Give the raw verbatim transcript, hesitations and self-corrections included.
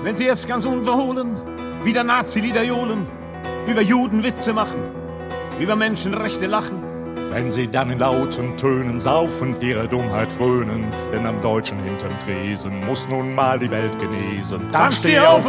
wenn sie jetzt ganz unverhohlen wieder Nazi-Lieder johlen, über Juden Witze machen, über Menschenrechte lachen. Wenn sie dann in lauten Tönen saufend ihre Dummheit frönen, denn am Deutschen hinterm Tresen muss nun mal die Welt genesen. Dann steh auf